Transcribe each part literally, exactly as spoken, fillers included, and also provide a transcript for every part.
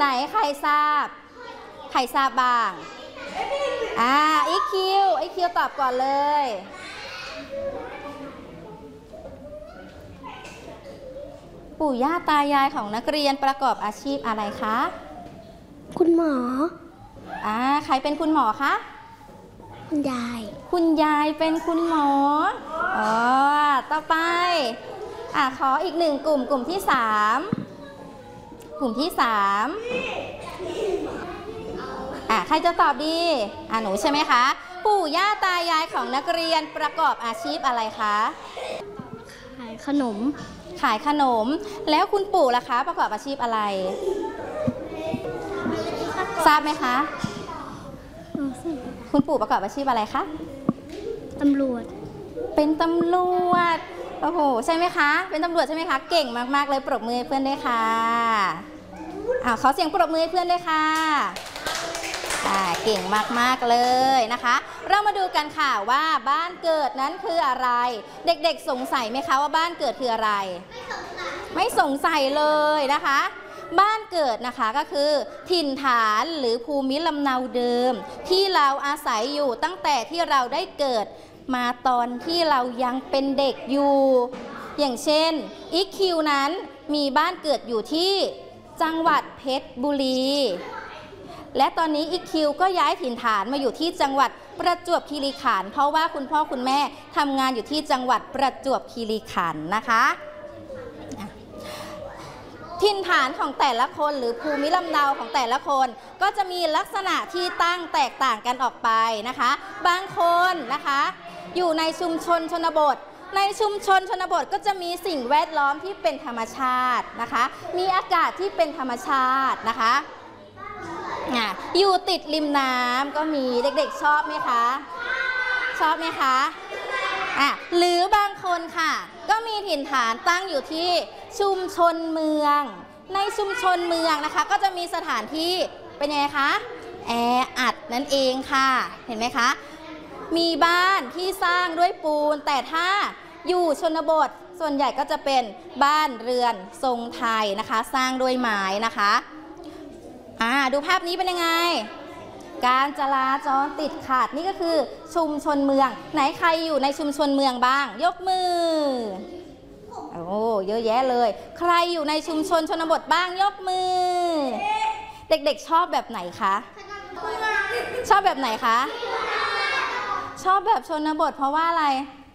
ไหนใครทราบใครทราบบ้างอ่าอีคิวอีคิวตอบก่อนเลยปู่ย่าตายายของนักเรียนประกอบอาชีพอะไรคะคุณหมออ่าใครเป็นคุณหมอคะคุณยายคุณยายเป็นคุณหมออ๋อต่อไปอ่าขออีกหนึ่งกลุ่มกลุ่มที่สามกลุ่มที่สามอ่าใครจะตอบดีอ่าหนูใช่ไหมคะปู่ย่าตายายของนักเรียนประกอบอาชีพอะไรคะขายขนมขายขนมแล้วคุณปู่ล่ะคะประกอบอาชีพอะไรทราบไหมคะคุณปู่ประกอบอาชีพอะไรคะตำรวจเป็นตำรวจโอ้โหใช่ไหมคะเป็นตำรวจใช่ไหมคะเก่งมากๆเลยปรบมือให้เพื่อนด้วยค่ะอ้าวขอเสียงปรบมือให้เพื่อนด้วยค่ะอ่าเก่งมากๆเลยนะคะเรามาดูกันค่ะว่าบ้านเกิดนั้นคืออะไรเด็กๆสงสัยไหมคะว่าบ้านเกิดคืออะไรไม่สงสัยเลยนะคะบ้านเกิดนะคะก็คือถิ่นฐานหรือภูมิลำเนาเดิมที่เราอาศัยอยู่ตั้งแต่ที่เราได้เกิดมาตอนที่เรายังเป็นเด็กอยู่อย่างเช่นอีคิวนั้นมีบ้านเกิดอยู่ที่จังหวัดเพชรบุรีและตอนนี้อีคิวก็ย้ายถิ่นฐานมาอยู่ที่จังหวัดประจวบคีรีขันธ์เพราะว่าคุณพ่อคุณแม่ทำงานอยู่ที่จังหวัดประจวบคีรีขันธ์นะคะถิ่นฐานของแต่ละคนหรือภูมิลำเนาของแต่ละคนก็จะมีลักษณะที่ตั้งแตกต่างกันออกไปนะคะบางคนนะคะอยู่ในชุมชนชนบทในชุมชนชนบทก็จะมีสิ่งแวดล้อมที่เป็นธรรมชาตินะคะมีอากาศที่เป็นธรรมชาตินะคะอยู่ติดริมน้ำก็มีเด็กๆชอบไหมคะชอบไหมคะอ่ะหรือบางคนค่ะก็มีถิ่นฐานตั้งอยู่ที่ชุมชนเมืองในชุมชนเมืองนะคะก็จะมีสถานที่เป็นยังไงคะแออัดนั่นเองค่ะเห็นไหมคะมีบ้านที่สร้างด้วยปูนแต่ถ้าอยู่ชนบทส่วนใหญ่ก็จะเป็นบ้านเรือนทรงไทยนะคะสร้างด้วยไม้นะคะอ่าดูภาพนี้เป็นยังไงการจราจรติดขัดนี่ก็คือชุมชนเมืองไหนใครอยู่ในชุมชนเมืองบ้างยกมือโอ้เยอะแยะเลยใครอยู่ในชุมชนชนบทบ้างยกมือเด็กๆชอบแบบไหนคะชอบแบบไหนคะชอบแบบชนบทเพราะว่าอะไร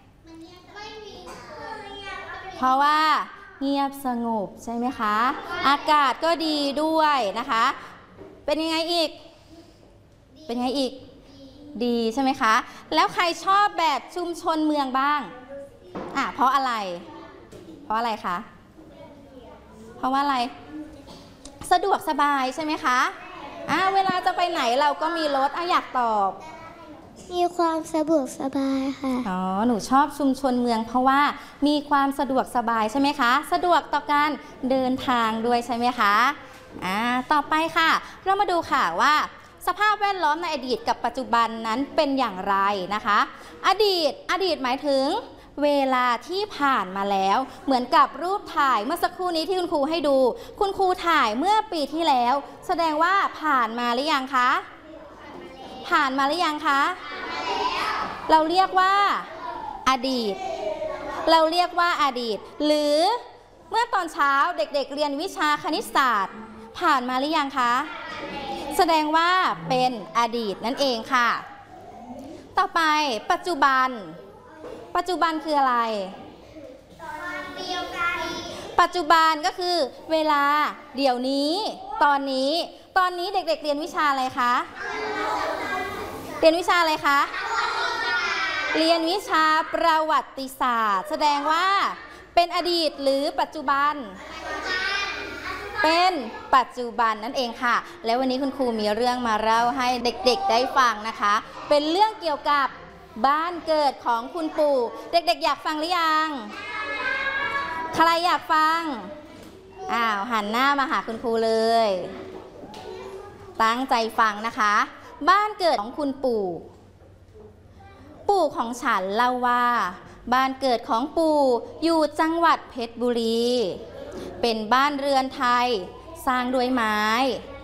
เพราะว่าเงียบสงบใช่ไหมคะอากาศก็ดีด้วยนะคะเป็นยังไงอีกเป็นไงอีกดีใช่ไหมคะแล้วใครชอบแบบชุมชนเมืองบ้างอ่ะเพราะอะไรเพราะอะไรคะเพราะว่าอะไรสะดวกสบายใช่ไหมคะอ่ะเวลาจะไปไหนเราก็มีรถอ่ะอยากตอบมีความสะดวกสบายค่ะอ๋อหนูชอบชุมชนเมืองเพราะว่ามีความสะดวกสบายใช่ไหมคะสะดวกต่อการเดินทางด้วยใช่ไหมคะอ่าต่อไปค่ะเรามาดูค่ะว่าสภาพแวดล้อมในอดีตกับปัจจุบันนั้นเป็นอย่างไรนะคะอดีตอดีตหมายถึงเวลาที่ผ่านมาแล้วเหมือนกับรูปถ่ายเมื่อสักครู่นี้ที่คุณครูให้ดูคุณครูถ่ายเมื่อปีที่แล้วแสดงว่าผ่านมาหรือยังคะผ่านมาหรือยังคะเราเรียกว่าอดีตเราเรียกว่าอดีตหรือเมื่อตอนเช้าเด็กๆ เ, เรียนวิชาคณิตศาสตร์ผ่านมาหรือยังคะแสดงว่าเป็นอดีตนั่นเองค่ะต่อไปปัจจุบันปัจจุบันคืออะไรปัจจุบันก็คือเวลาเดี๋ยวนี้ตอนนี้ตอนนี้เด็กๆ เรียนวิชาอะไรคะเรียนวิชาอะไรคะเรียนวิชาประวัติศาสตร์แสดงว่าเป็นอดีตหรือปัจจุบันเป็นปัจจุบันนั่นเองค่ะแล้ววันนี้คุณครูมีเรื่องมาเล่าให้เด็กๆได้ฟังนะคะเป็นเรื่องเกี่ยวกับบ้านเกิดของคุณปู่เด็กๆอยากฟังหรือยังใครอยากฟังอ้าวหันหน้ามาหาคุณครูเลยตั้งใจฟังนะคะบ้านเกิดของคุณปู่ปู่ของฉันเล่าว่าบ้านเกิดของปู่อยู่จังหวัดเพชรบุรีเป็นบ้านเรือนไทยสร้างด้วยไม้